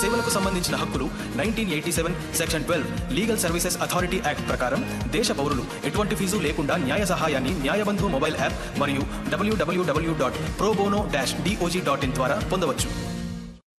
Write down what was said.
సేవలకు సంబంధించిన హక్కులు 1987 section 12 legal services authority act ప్రకారం దేశ పౌరులు ఎటువంటి ఫీజు లేకుండా న్యాయ సహాయాన్ని న్యాయబంధు మొబైల్ యాప్ మరియు www.probono-dog.in ద్వారా పొందవచ్చు.